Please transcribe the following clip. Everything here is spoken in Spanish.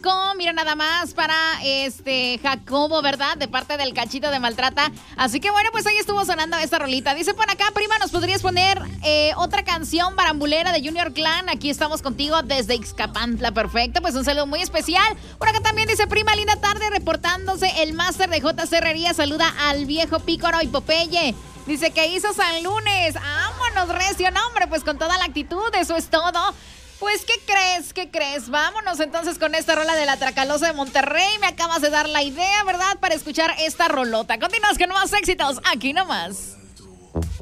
5, mira nada más para Jacobo, ¿verdad? De parte del Cachito de Maltrata. Así que bueno, pues ahí estuvo sonando esta rolita. Dice por acá, prima, ¿nos podrías poner otra canción barambulera de Junior Clan? Aquí estamos contigo desde Ixcapantla. Perfecto, pues un saludo muy especial. Por acá también dice, prima, linda tarde, reportándose el máster de JC Herrería. Saluda al viejo Pícoro y Popeye. Dice que hizo San Lunes. ¡Vámonos, recio! No, hombre, pues con toda la actitud, eso es todo. Pues, ¿qué crees? ¿Qué crees? Vámonos entonces con esta rola de la Tracalosa de Monterrey. Me acabas de dar la idea, ¿verdad? Para escuchar esta rolota. Continúas con más éxitos, aquí nomás.